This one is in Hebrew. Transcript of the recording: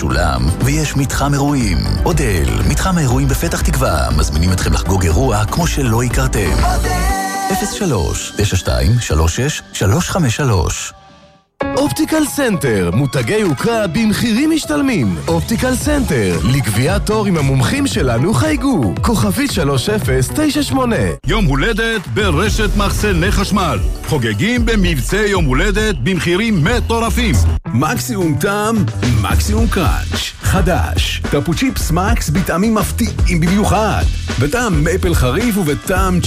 משולם, ויש מתחם אירועים. אודל, מתחם האירועים בפתח תקווה, מזמינים אתכם לחגוג אירוע כמו שלא הכרתם. 03-96-36-353. אופטיקל סנטר, מותגי יוקרה במחירים משתלמים. אופטיקל סנטר, לקביעת תור עם המומחים שלנו חייגו. כוכבית 3098. יום הולדת ברשת מחסני חשמל. חוגגים במבצע יום הולדת במחירים מטורפים. מקסימום טעם, מקסימום קראנץ'. חדש, טפו צ'יפס מקס בטעמים מפתיעים במיוחד. בטעם מייפל חריף ובטעם